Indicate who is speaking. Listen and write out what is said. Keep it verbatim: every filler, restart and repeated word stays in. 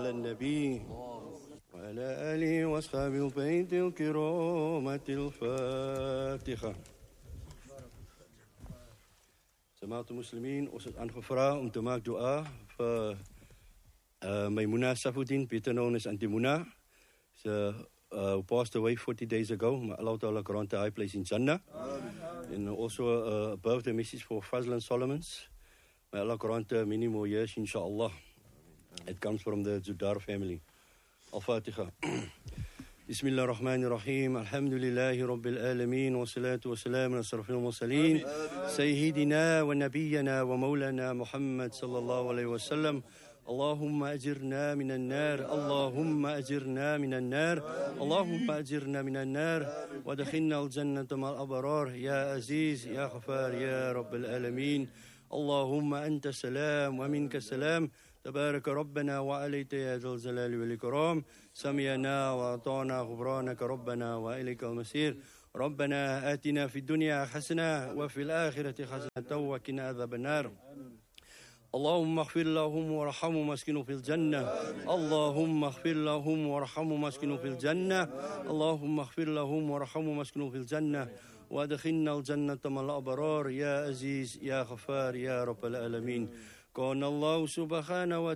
Speaker 1: على النبي وعلى آله وأصحابه البيت الكرامة. الفاتحة. Jemaat muslimin, ons is aangevra om te maak dua vir uh, Maimuna Safuddin, better known as Auntie Muna. She uh, passed away forty days ago. May Allah Ta'ala grant a high place in Jannah. And also uh, a birthday message for Fazlan Solomons. May Allah grant her many more years, inshallah. It comes from the Zudar family. Al-Fatiha. بسم الله الرحمن الرحيم. الحمد لله رب العالمين والصلاة والسلام على أشرف المرسلين سيدنا ونبينا ومولانا محمد صلى الله عليه وسلم. اللهم أجرنا من النار اللهم أجرنا من النار اللهم أجرنا من النار ودخلنا الجنة مع الأبرار يا عزيز يا غفار يا رب العالمين. اللهم أنت السلام ومنك السلام تبارك ربنا وعليك يا ذا الجلال والإكرام. سمعنا وأطعنا غفرانك ربنا وإليك المصير. ربنا آتنا في الدنيا حسنة وفي الآخرة حسنة وقنا عذاب النار. اللهم اغفر لهم وارحمهم واسكنهم في الجنة. اللهم اغفر لهم وارحمهم واسكنهم في الجنة. اللهم اغفر لهم وارحمهم واسكنهم في الجنة وادخلنا الجنة مع الأبرار يا عزيز يا غفار يا رب العالمين. كان الله سبحانه